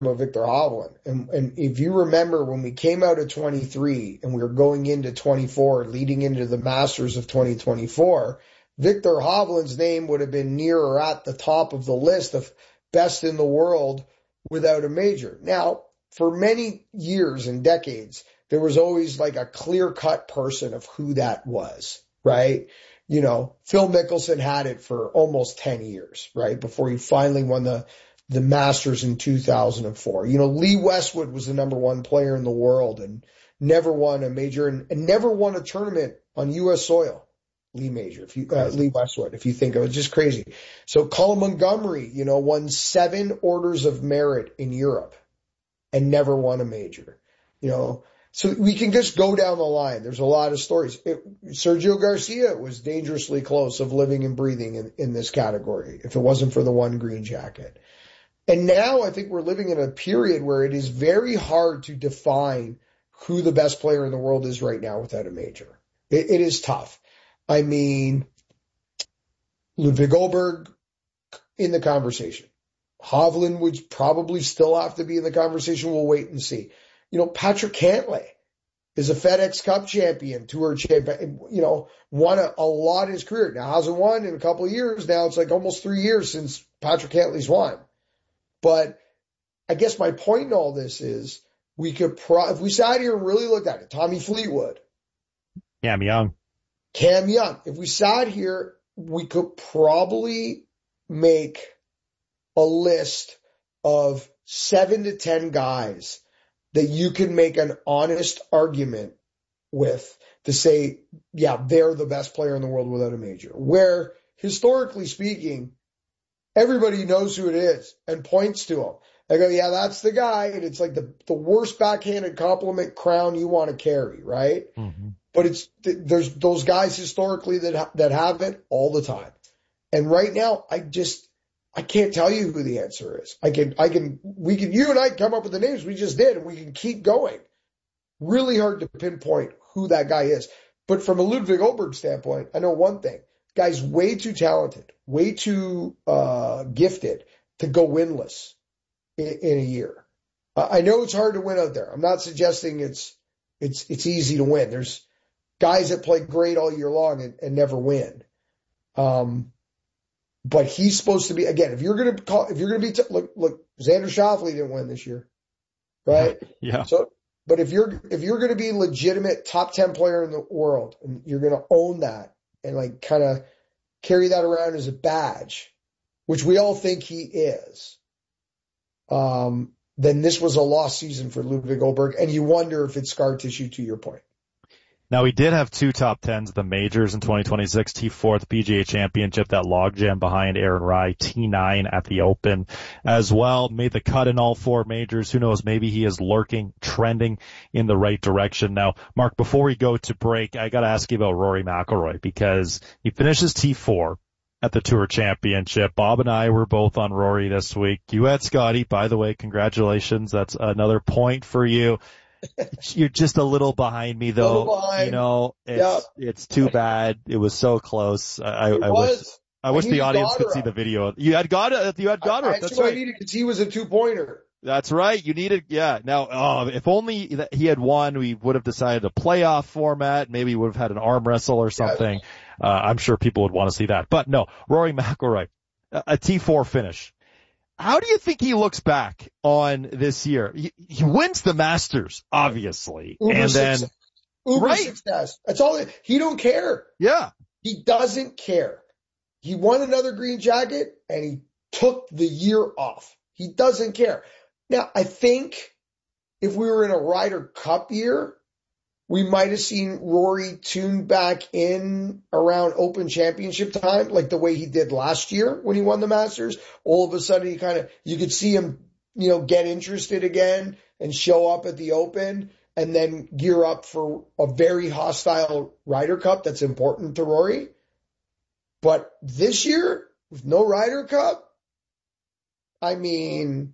of Victor Hovland. And if you remember when we came out of 23 and we were going into 24, leading into the Masters of 2024, Victor Hovland's name would have been near or at the top of the list of best in the world without a major. Now, for many years and decades, there was always like a clear-cut person of who that was, right? You know, Phil Mickelson had it for almost 10 years, right? Before he finally won the Masters in 2004. You know, Lee Westwood was the number one player in the world and never won a major and never won a tournament on U.S. soil. Lee Westwood, if you think of it, just crazy. So Colin Montgomery, you know, won 7 orders of merit in Europe and never won a major, you know. So we can just go down the line. There's a lot of stories. Sergio Garcia was dangerously close of living and breathing in this category if it wasn't for the one green jacket. And now I think we're living in a period where it is very hard to define who the best player in the world is right now without a major. It is tough. I mean, Ludwig Goldberg in the conversation. Hovland would probably still have to be in the conversation. We'll wait and see. You know, Patrick Cantlay is a FedEx Cup champion, tour champion, you know, won a lot in his career. Now hasn't won in a couple of years now. It's like almost 3 years since Patrick Cantlay's won. But I guess my point in all this is we could if we sat here and really looked at it, Tommy Fleetwood. Cam Young. If we sat here, we could probably make a list of 7 to 10 guys that you can make an honest argument with to say, yeah, they're the best player in the world without a major. Where, historically speaking, everybody knows who it is and points to him. They go, yeah, that's the guy. And it's like the worst backhanded compliment crown you want to carry, right? Mm-hmm. But there's those guys historically that have it all the time. And right now, I can't tell you who the answer is. You and I can come up with the names we just did and we can keep going. Really hard to pinpoint who that guy is. But from a Ludwig Goldberg standpoint, I know one thing. Guy's way too talented, way too gifted to go winless in a year. I know it's hard to win out there. I'm not suggesting it's easy to win. There's guys that play great all year long and never win. But he's supposed to be, again, if you're going to be, look, Xander Schauffele didn't win this year, right? Yeah. So, but if you're going to be legitimate top 10 player in the world and you're going to own that and like kind of carry that around as a badge, which we all think he is, then this was a lost season for Ludwig Goldberg. And you wonder if it's scar tissue to your point. Now, he did have 2 top 10s at the majors in 2026, T4 at the PGA Championship, that logjam behind Aaron Rai, T9 at the Open as well. Made the cut in all 4 majors. Who knows, maybe he is lurking, trending in the right direction. Now, Mark, before we go to break, I got to ask you about Rory McIlroy because he finishes T4 at the Tour Championship. Bob and I were both on Rory this week. You had Scotty, by the way, congratulations. That's another point for you. You're just a little behind me though. You know, it's too bad. It was so close. I wish the audience could see the video. You had Goddard. That's right. I needed because he was a 2-pointer. That's right. You needed, yeah. Now, if only he had won, we would have decided a playoff format. Maybe we would have had an arm wrestle or something. I'm sure people would want to see that. But no, Rory McIlroy, a T4 finish. How do you think he looks back on this year? He wins the Masters, obviously. Success. That's all. He don't care. Yeah. He doesn't care. He won another green jacket and he took the year off. He doesn't care. Now, I think if we were in a Ryder Cup year, we might have seen Rory tune back in around Open Championship time, like the way he did last year when he won the Masters. All of a sudden, you could see him, get interested again and show up at the Open and then gear up for a very hostile Ryder Cup that's important to Rory. But this year, with no Ryder Cup, I mean,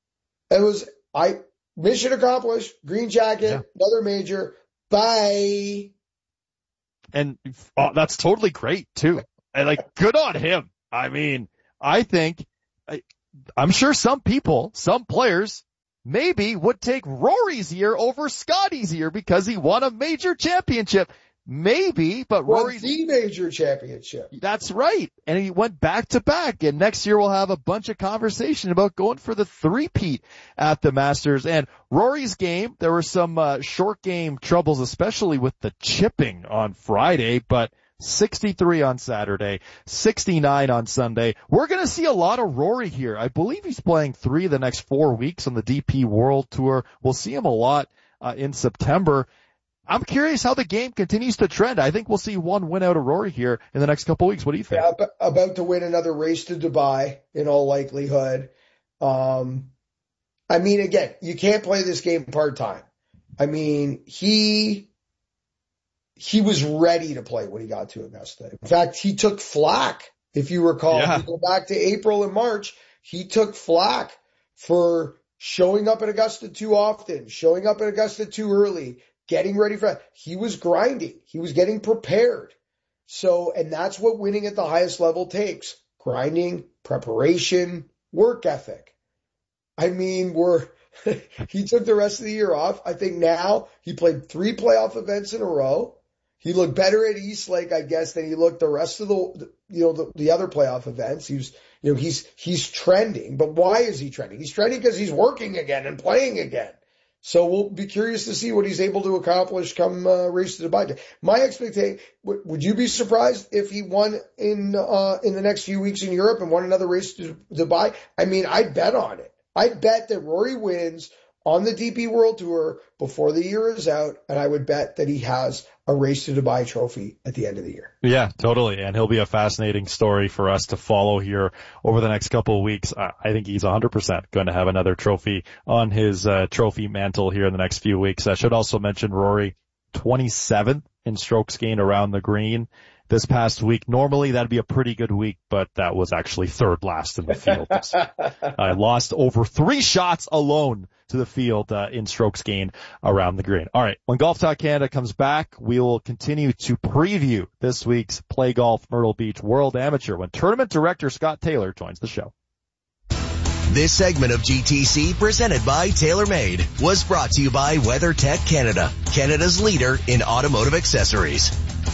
mission accomplished, green jacket, another major. Bye. And that's totally great too. And good on him. I mean, I'm sure some players maybe would take Rory's year over Scotty's year because he won a major championship. Maybe, but Rory's the major championship. That's right. And he went back to back. And next year we'll have a bunch of conversation about going for the three-peat at the Masters. And Rory's game, there were some short game troubles, especially with the chipping on Friday, but 63 on Saturday, 69 on Sunday. We're going to see a lot of Rory here. I believe he's playing 3 of the next 4 weeks on the DP World Tour. We'll see him a lot in September. I'm curious how the game continues to trend. I think we'll see one win out of Rory here in the next couple of weeks. What do you think? Yeah, about to win another race to Dubai in all likelihood. I mean, again, you can't play this game part-time. I mean, he was ready to play when he got to Augusta. In fact, he took flack. If you recall, if you go back to April and March, he took flack for showing up at Augusta too often, showing up at Augusta too early, getting ready for that. He was grinding. He was getting prepared. So, and that's what winning at the highest level takes. Grinding, preparation, work ethic. I mean, he took the rest of the year off. I think now he played 3 playoff events in a row. He looked better at East Lake, I guess, than he looked the rest of the other playoff events. He's trending. But why is he trending? He's trending because he's working again and playing again. So we'll be curious to see what he's able to accomplish come race to Dubai. My expectation, would you be surprised if he won in the next few weeks in Europe and won another race to Dubai? I mean, I'd bet on it. I'd bet that Rory wins on the DP World Tour before the year is out, and I would bet that he has a race to Dubai trophy at the end of the year. Yeah, totally. And he'll be a fascinating story for us to follow here over the next couple of weeks. I think he's 100% going to have another trophy on his trophy mantle here in the next few weeks. I should also mention Rory, 27th in strokes gained around the green this past week. Normally that'd be a pretty good week, but that was actually third last in the field. I lost over 3 shots alone to the field in strokes gained around the green. All right, when Golf Talk Canada comes back, we will continue to preview this week's Play Golf Myrtle Beach World Amateur when tournament director Scott Taylor joins the show. This segment of GTC, presented by TaylorMade, was brought to you by WeatherTech Canada, Canada's leader in automotive accessories.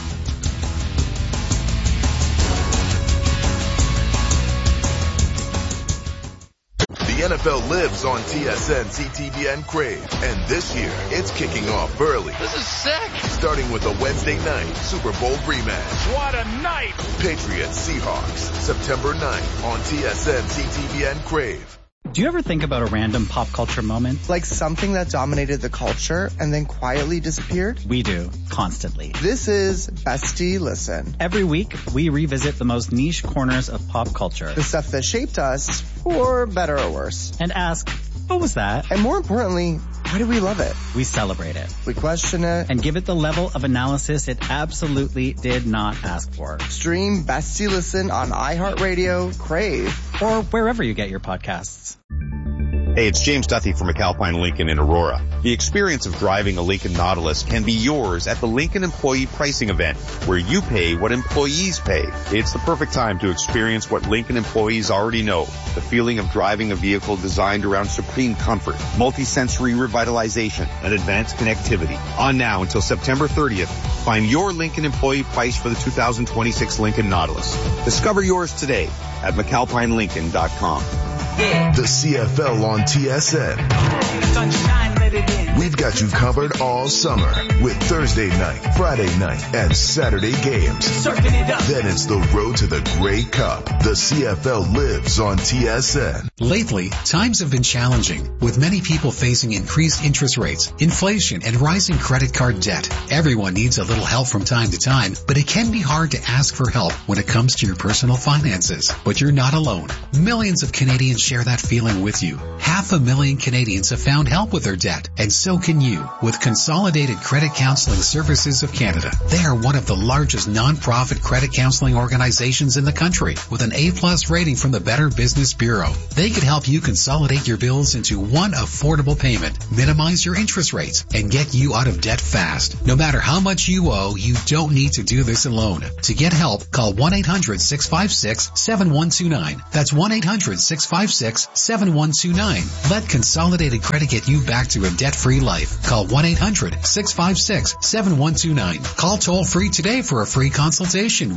The NFL lives on TSN, CTVN, Crave, and this year it's kicking off early. This is sick! Starting with a Wednesday night Super Bowl rematch. What a night! Patriots Seahawks, September 9th on TSN, CTVN, Crave. Do you ever think about a random pop culture moment? Like something that dominated the culture and then quietly disappeared? We do, constantly. This is Bestie Listen. Every week, we revisit the most niche corners of pop culture. The stuff that shaped us, for better or worse. And ask, what was that? And more importantly, why do we love it? We celebrate it. We question it. And give it the level of analysis it absolutely did not ask for. Stream Bestie Listen on iHeartRadio, Crave, or wherever you get your podcasts. Hey, it's James Duthie from McAlpine Lincoln in Aurora. The experience of driving a Lincoln Nautilus can be yours at the Lincoln Employee Pricing Event, where you pay what employees pay. It's the perfect time to experience what Lincoln employees already know, the feeling of driving a vehicle designed around supreme comfort, multi-sensory revitalization, and advanced connectivity. On now until September 30th, find your Lincoln employee price for the 2026 Lincoln Nautilus. Discover yours today at McAlpineLincoln.com. The CFL on TSN. We've got you covered all summer with Thursday night, Friday night, and Saturday games. Then it's the road to the Grey Cup. The CFL lives on TSN. Lately, times have been challenging, with many people facing increased interest rates, inflation, and rising credit card debt. Everyone needs a little help from time to time, but it can be hard to ask for help when it comes to your personal finances. But you're not alone. Millions of Canadians share that feeling with you. 500,000 Canadians have found help with their debt, and So can you with Consolidated Credit Counseling Services of Canada. They are one of the largest non-profit credit counseling organizations in the country with an A+ rating from the Better Business Bureau. They could help you consolidate your bills into one affordable payment, minimize your interest rates, and get you out of debt fast. No matter how much you owe, you don't need to do this alone. To get help, call 1-800-656-7129. That's 1-800-656-7129. Let Consolidated Credit get you back to a debt-free life. Call 1-800-656-7129. Call toll-free today for a free consultation.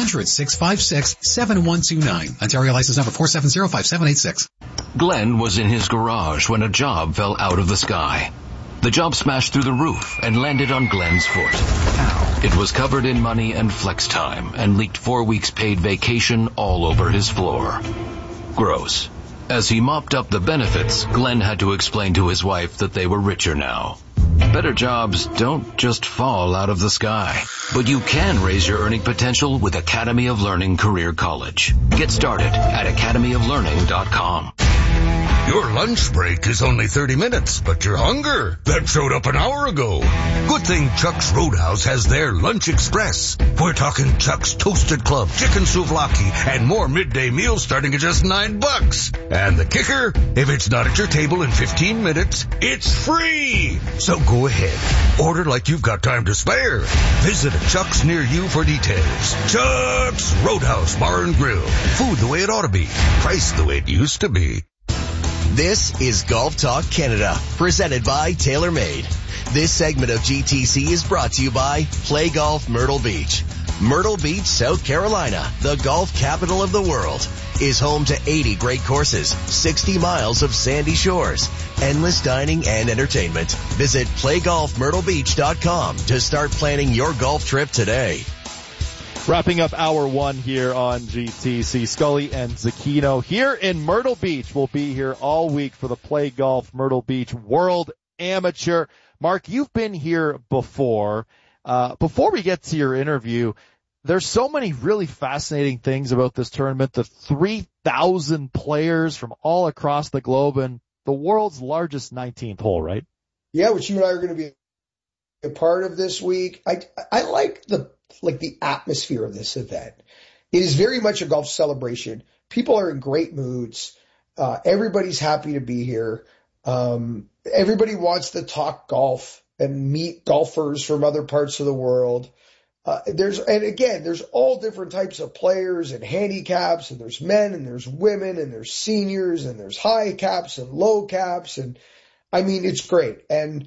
1-800-656-7129. Ontario license number 4705786. Glenn was in his garage when a job fell out of the sky. The job smashed through the roof and landed on Glenn's foot. Ow. It was covered in money and flex time and leaked 4 weeks paid vacation all over his floor. Gross. As he mopped up the benefits, Glenn had to explain to his wife that they were richer now. Better jobs don't just fall out of the sky, but you can raise your earning potential with Academy of Learning Career College. Get started at academyoflearning.com. Your lunch break is only 30 minutes, but your hunger, that showed up an hour ago. Good thing Chuck's Roadhouse has their Lunch Express. We're talking Chuck's Toasted Club, chicken souvlaki, and more midday meals starting at just $9. And the kicker, if it's not at your table in 15 minutes, it's free. So go ahead, order like you've got time to spare. Visit a Chuck's near you for details. Chuck's Roadhouse Bar and Grill. Food the way it ought to be. Price the way it used to be. This is Golf Talk Canada, presented by TaylorMade. This segment of GTC is brought to you by Play Golf Myrtle Beach. Myrtle Beach, South Carolina, the golf capital of the world, is home to 80 great courses, 60 miles of sandy shores, endless dining and entertainment. Visit playgolfmyrtlebeach.com to start planning your golf trip today. Wrapping up hour one here on GTC, Scully and Zucchino here in Myrtle Beach. We'll be here all week for the Play Golf Myrtle Beach World Amateur. Mark, you've been here before. Before we get to your interview, there's so many really fascinating things about this tournament. The 3,000 players from all across the globe and the world's largest 19th hole, right? Yeah, which you and I are going to be a part of this week. I like the atmosphere of this event. It is very much a golf celebration. People are in great moods. Everybody's happy to be here. Everybody wants to talk golf and meet golfers from other parts of the world. There's all different types of players and handicaps, and there's men and there's women and there's seniors and there's high caps and low caps. And I mean, it's great. And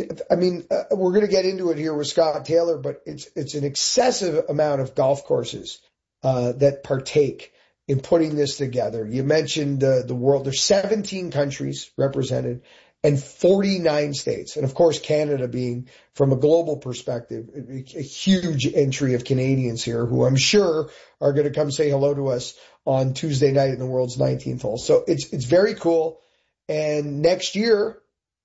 we're going to get into it here with Scott Taylor, but it's an excessive amount of golf courses that partake in putting this together. You mentioned the world. There's 17 countries represented and 49 states. And, of course, Canada being, from a global perspective, a huge entry of Canadians here who I'm sure are going to come say hello to us on Tuesday night in the world's 19th hole. So it's very cool. And next year,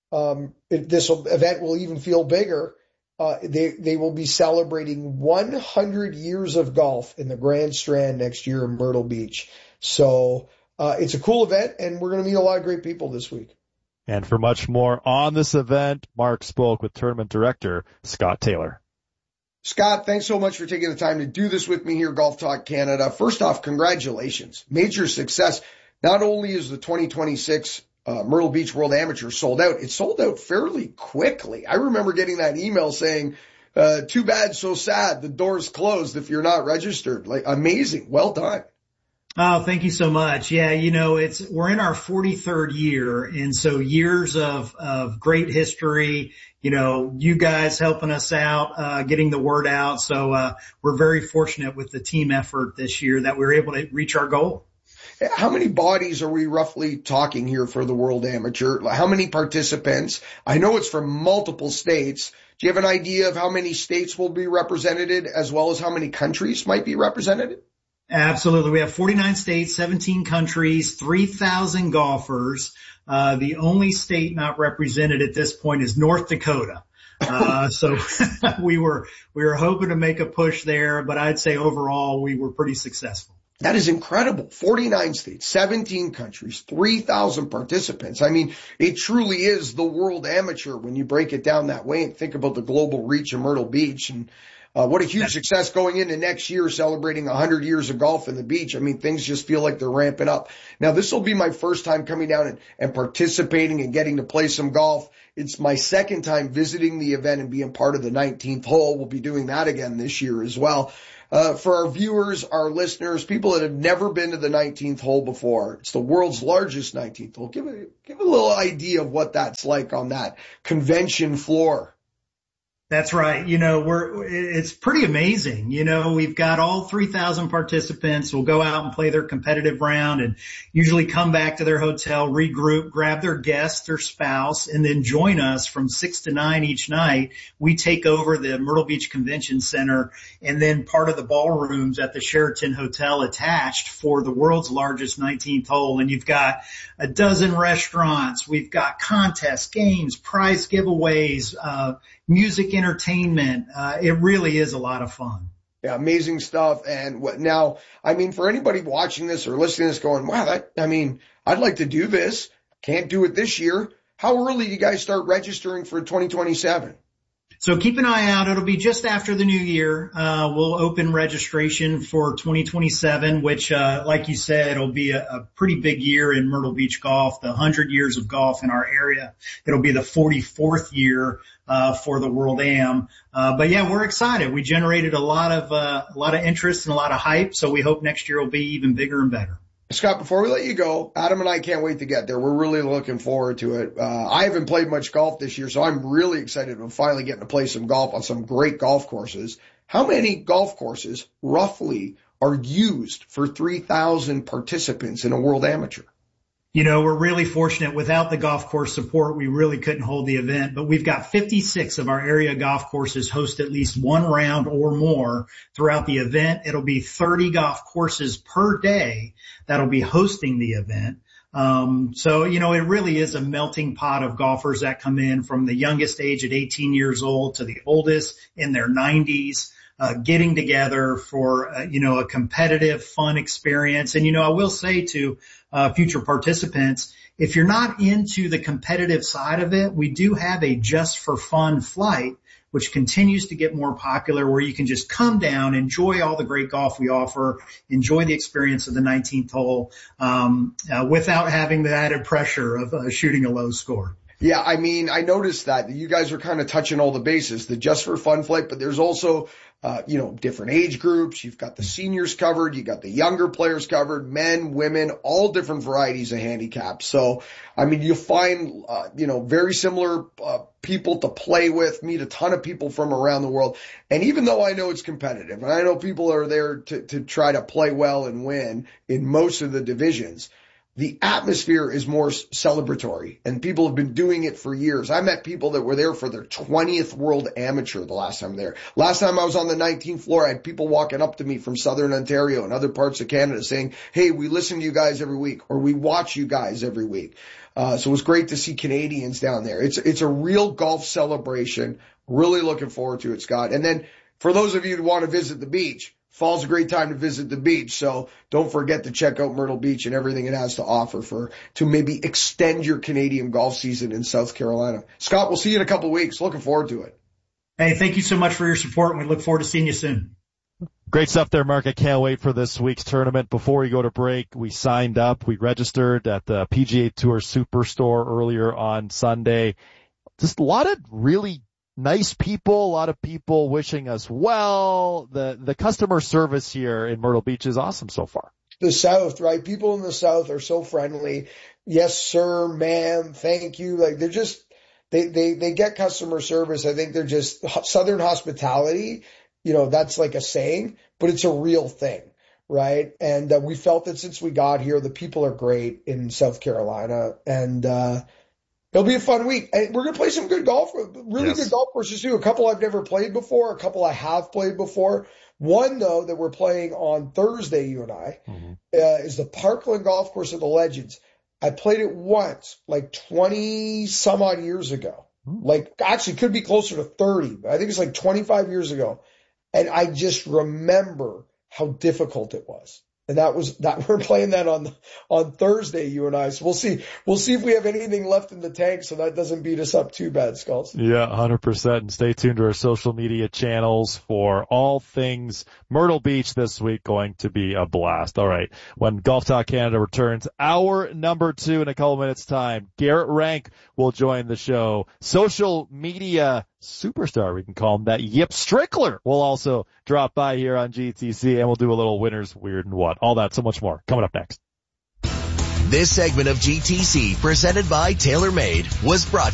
this event will even feel bigger. They will be celebrating 100 years of golf in the Grand Strand next year in Myrtle Beach. So it's a cool event, and we're going to meet a lot of great people this week. And for much more on this event, Mark spoke with tournament director Scott Taylor. Scott, thanks so much for taking the time to do this with me here, Golf Talk Canada. First off, congratulations. Major success. Not only is the 2026 Myrtle Beach World Amateur sold out, it sold out fairly quickly. I remember getting that email saying, too bad, so sad, the door's closed if you're not registered. Like, amazing. Well done. Oh, thank you so much. Yeah, we're in our 43rd year, and so years of great history, you guys helping us out, getting the word out. So, we're very fortunate with the team effort this year that we were able to reach our goal. How many bodies are we roughly talking here for the World Amateur? How many participants? I know it's from multiple states. Do you have an idea of how many states will be represented as well as how many countries might be represented? Absolutely. We have 49 states, 17 countries, 3,000 golfers. The only state not represented at this point is North Dakota. So we were hoping to make a push there, but I'd say overall we were pretty successful. That is incredible. 49 states, 17 countries, 3,000 participants. I mean, it truly is the world amateur when you break it down that way and think about the global reach of Myrtle Beach. And what a huge success going into next year, celebrating 100 years of golf in the beach. I mean, things just feel like they're ramping up. Now, this will be my first time coming down and participating and getting to play some golf. It's my second time visiting the event and being part of the 19th hole. We'll be doing that again this year as well. For our viewers, our listeners, people that have never been to the 19th hole before, it's the world's largest 19th hole. Give a little idea of what that's like on that convention floor. That's right. It's pretty amazing. We've got all 3,000 participants will go out and play their competitive round and usually come back to their hotel, regroup, grab their guest, their spouse, and then join us from 6 to 9 each night. We take over the Myrtle Beach Convention Center and then part of the ballrooms at the Sheraton Hotel attached for the world's largest 19th hole. And you've got a dozen restaurants. We've got contests, games, prize giveaways, music, entertainment. It really is a lot of fun. Yeah, amazing stuff. And now, I mean, for anybody watching this or listening to this going, wow, I'd like to do this. Can't do it this year. How early do you guys start registering for 2027? So keep an eye out. It'll be just after the new year. We'll open registration for 2027, which, like you said, it'll be a pretty big year in Myrtle Beach golf, the 100 years of golf in our area. It'll be the 44th year, for the World Am. But yeah, we're excited. We generated a lot of interest and a lot of hype. So we hope next year will be even bigger and better. Scott, before we let you go, Adam and I can't wait to get there. We're really looking forward to it. I haven't played much golf this year, so I'm really excited about finally getting to play some golf on some great golf courses. How many golf courses roughly are used for 3,000 participants in a World Amateur? We're really fortunate. Without the golf course support, we really couldn't hold the event, but we've got 56 of our area golf courses host at least one round or more throughout the event. It'll be 30 golf courses per day that'll be hosting the event. So, it really is a melting pot of golfers that come in from the youngest age at 18 years old to the oldest in their 90s. Getting together for, a competitive, fun experience. And, I will say to future participants, if you're not into the competitive side of it, we do have a just for fun flight, which continues to get more popular, where you can just come down, enjoy all the great golf we offer, enjoy the experience of the 19th hole, without having the added pressure of shooting a low score. Yeah, I mean, I noticed that you guys are kind of touching all the bases, the just for fun flight, but there's also, different age groups. You've got the seniors covered. You got the younger players covered, men, women, all different varieties of handicaps. So, I mean, you'll find, very similar, people to play with, meet a ton of people from around the world. And even though I know it's competitive and I know people are there to try to play well and win in most of the divisions, the atmosphere is more celebratory, and people have been doing it for years. I met people that were there for their 20th World Amateur the last time there. Last time I was on the 19th floor, I had people walking up to me from Southern Ontario and other parts of Canada saying, hey, we listen to you guys every week, or we watch you guys every week. So it was great to see Canadians down there. It's a real golf celebration. Really looking forward to it, Scott. And then for those of you who want to visit the beach, fall's a great time to visit the beach, so don't forget to check out Myrtle Beach and everything it has to offer to maybe extend your Canadian golf season in South Carolina. Scott, we'll see you in a couple of weeks. Looking forward to it. Hey, thank you so much for your support, and we look forward to seeing you soon. Great stuff there, Mark. I can't wait for this week's tournament. Before we go to break, we signed up. We registered at the PGA Tour Superstore earlier on Sunday. Just a lot of really nice people, a lot of people wishing us well. The customer service here in Myrtle Beach is awesome so far. The South, right? People in the South are so friendly. Yes, sir, ma'am, thank you. Like they're just, they get customer service. I think they're just Southern hospitality. That's like a saying, but it's a real thing, right? And we felt that since we got here, the people are great in South Carolina, and it'll be a fun week. And we're going to play some good golf, really good golf courses too. A couple I've never played before, a couple I have played before. One, though, that we're playing on Thursday, you and I, is the Parkland Golf Course of the Legends. I played it once, like 20 some odd years ago. Like, actually could be closer to 30, but I think it's like 25 years ago. And I just remember how difficult it was. And that we're playing that on Thursday, you and I. So we'll see if we have anything left in the tank so that doesn't beat us up too bad, Skulls. Yeah, 100%. And stay tuned to our social media channels for all things Myrtle Beach this week. Going to be a blast. All right. When Golf Talk Canada returns, hour number 2 in a couple minutes time, Garrett Rank will join the show. Social media superstar, we can call him that. Yip Strickler will also drop by here on GTC, and we'll do a little winners, weird, and what. All that, so much more coming up next. This segment of GTC, presented by TaylorMade, was brought